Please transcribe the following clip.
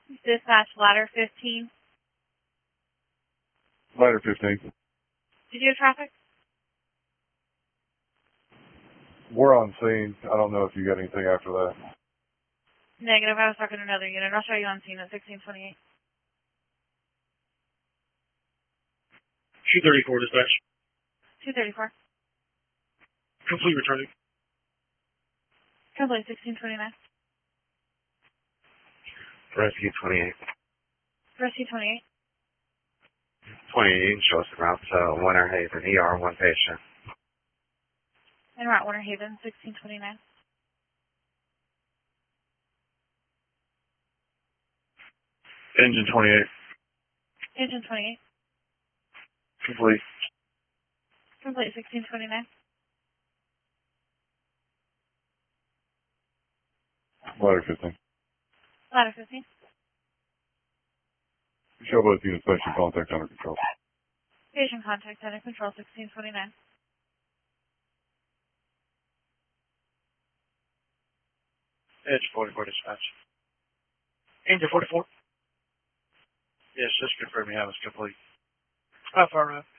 Dispatch ladder 15. Ladder 15. Did you have traffic? We're on scene. I don't know if you got anything after that. Negative. I was talking to another unit. I'll show you on scene at 1628. 234 dispatch. 234. Complete returning. Complete 1629. Rescue 28. Rescue 28. 28, you can show us the route to Winter Haven, ER, one patient. En route Winter Haven, 1629. Engine 28. Engine 28. Complete. Complete 1629. Ladder 15. Ladder 15. Show both units patient contact under control. Patient contact under control 1629. Edge 44 dispatch. Engine 44. Yes, just confirm you have us complete. How far,